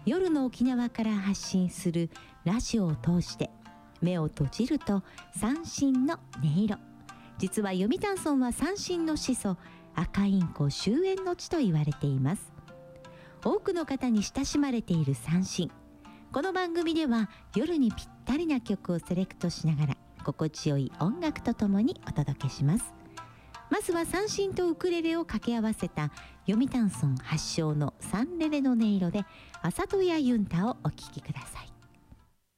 夜の沖縄から発信するラジオを通して目を閉じると三線の音色。実は読谷村は三線の始祖、赤インコ終焉の地と言われています。多くの方に親しまれている三線。この番組では夜にぴったりな曲をセレクトしながら心地よい音楽とともにお届けします。まずは三線とウクレレを掛け合わせた読谷村発祥のサンレレの音色で、あさとやユンタをお聴きください。